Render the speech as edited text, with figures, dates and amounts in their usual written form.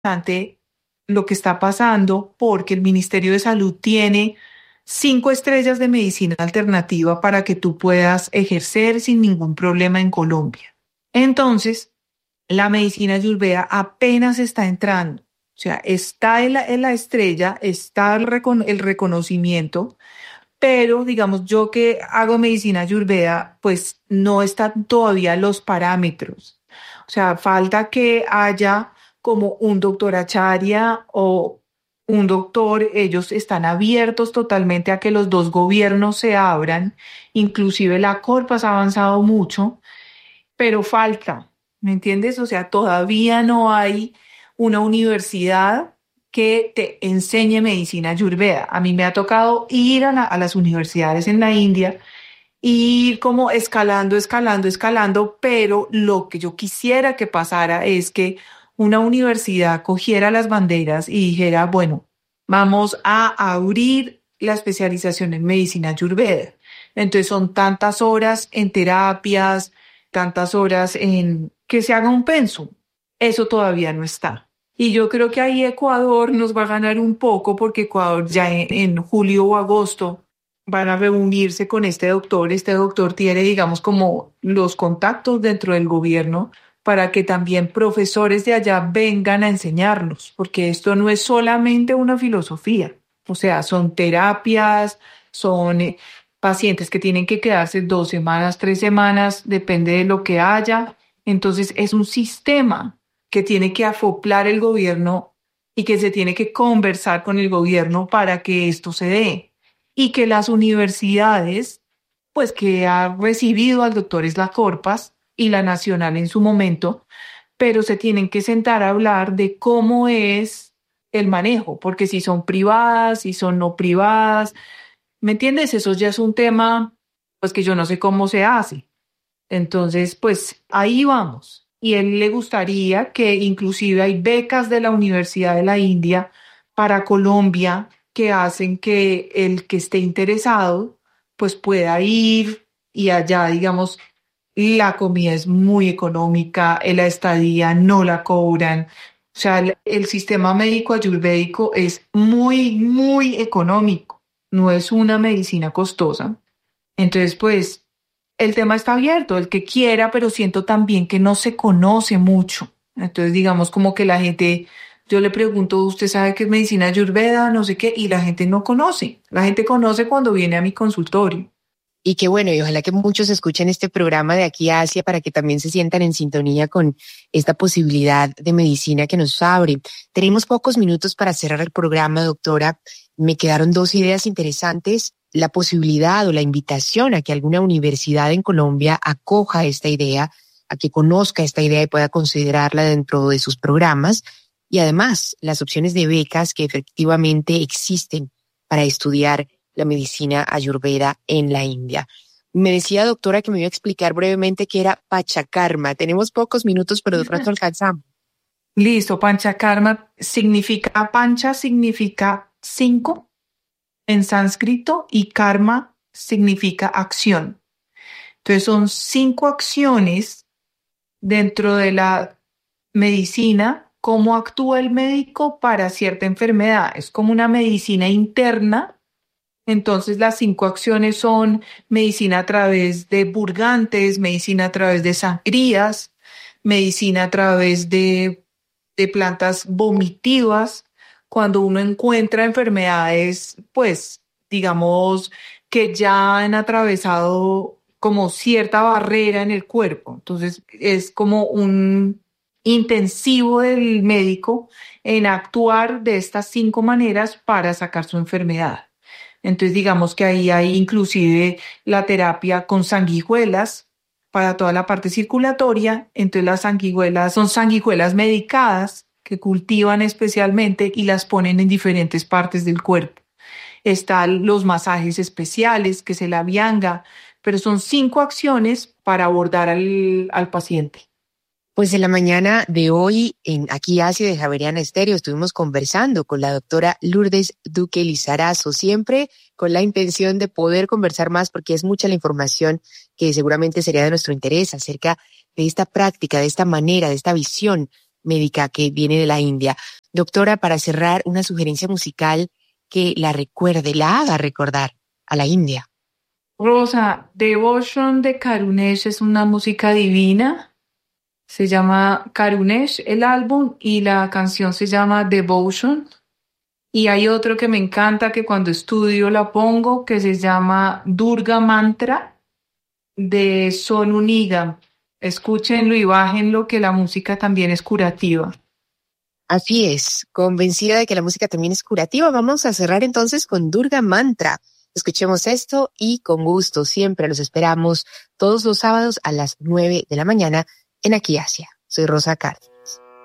interesante lo que está pasando porque el Ministerio de Salud tiene 5 estrellas de medicina alternativa para que tú puedas ejercer sin ningún problema en Colombia. Entonces, la medicina ayurveda apenas está entrando. O sea, está en la estrella, está el reconocimiento, pero digamos, yo que hago medicina ayurveda, pues no están todavía los parámetros. O sea, falta que haya como un doctor Acharya o un doctor, ellos están abiertos totalmente a que los dos gobiernos se abran, inclusive la Corpas ha avanzado mucho, pero falta, ¿me entiendes? O sea, todavía no hay una universidad que te enseñe medicina ayurveda. A mí me ha tocado ir a las universidades en la India y ir como escalando, escalando, escalando, pero lo que yo quisiera que pasara es que una universidad cogiera las banderas y dijera, bueno, vamos a abrir la especialización en medicina ayurveda. Entonces son tantas horas en terapias, tantas horas en que se haga un pensum. Eso todavía no está. Y yo creo que ahí Ecuador nos va a ganar un poco porque Ecuador ya en julio o agosto van a reunirse con este doctor. Este doctor tiene, digamos, como los contactos dentro del gobierno para que también profesores de allá vengan a enseñarnos, porque esto no es solamente una filosofía. O sea, son terapias, son pacientes que tienen que quedarse 2 semanas, 3 semanas, depende de lo que haya. Entonces, es un sistema que tiene que acoplar el gobierno y que se tiene que conversar con el gobierno para que esto se dé y que las universidades, pues que ha recibido al doctor Isla Corpas y la Nacional en su momento, pero se tienen que sentar a hablar de cómo es el manejo, porque si son privadas, si son no privadas, ¿me entiendes? Eso ya es un tema, pues que yo no sé cómo se hace. Entonces, pues ahí vamos. Y él le gustaría que inclusive hay becas de la Universidad de la India para Colombia que hacen que el que esté interesado pues pueda ir y allá, digamos, la comida es muy económica, la estadía no la cobran. O sea, el sistema médico ayurvédico es muy, muy económico. No es una medicina costosa. Entonces, pues el tema está abierto, el que quiera, pero siento también que no se conoce mucho. Entonces, digamos como que la gente, yo le pregunto, ¿usted sabe qué es medicina ayurveda? No sé qué, y la gente no conoce. La gente conoce cuando viene a mi consultorio. Y qué bueno, y ojalá que muchos escuchen este programa de aquí a Asia para que también se sientan en sintonía con esta posibilidad de medicina que nos abre. Tenemos pocos minutos para cerrar el programa, doctora. Me quedaron dos ideas interesantes. La posibilidad o la invitación a que alguna universidad en Colombia acoja esta idea, a que conozca esta idea y pueda considerarla dentro de sus programas. Y además, las opciones de becas que efectivamente existen para estudiar la medicina ayurveda en la India. Me decía, doctora, que me iba a explicar brevemente qué era Pachakarma. Tenemos pocos minutos, pero de pronto alcanzamos. Listo, Panchakarma significa, Pancha significa 5 en sánscrito y karma significa acción. Entonces son 5 acciones dentro de la medicina, cómo actúa el médico para cierta enfermedad. Es como una medicina interna. Entonces las 5 acciones son medicina a través de purgantes, medicina a través de sangrías, medicina a través de plantas vomitivas. Cuando uno encuentra enfermedades, pues digamos que ya han atravesado como cierta barrera en el cuerpo. Entonces es como un intensivo del médico en actuar de estas 5 maneras para sacar su enfermedad. Entonces, digamos que ahí hay inclusive la terapia con sanguijuelas para toda la parte circulatoria. Entonces, las sanguijuelas son sanguijuelas medicadas que cultivan especialmente y las ponen en diferentes partes del cuerpo. Están los masajes especiales, que es el Abhyanga, pero son 5 acciones para abordar al paciente. Pues en la mañana de hoy, en Aquí Asia de Javeriana Estéreo, estuvimos conversando con la doctora Lourdes Duque Lizarazo, siempre con la intención de poder conversar más, porque es mucha la información que seguramente sería de nuestro interés acerca de esta práctica, de esta manera, de esta visión médica que viene de la India. Doctora, para cerrar, una sugerencia musical que la recuerde, la haga recordar a la India. Rosa, Devotion de Karunesh es una música divina. Se llama Karunesh el álbum y la canción se llama Devotion. Y hay otro que me encanta que cuando estudio la pongo que se llama Durga Mantra de Sonu Nigam. Escúchenlo y bájenlo que la música también es curativa. Así es, convencida de que la música también es curativa. Vamos a cerrar entonces con Durga Mantra. Escuchemos esto y con gusto siempre los esperamos todos los sábados a las 9 de la mañana en Aquí Asia. Soy Rosa Cardi.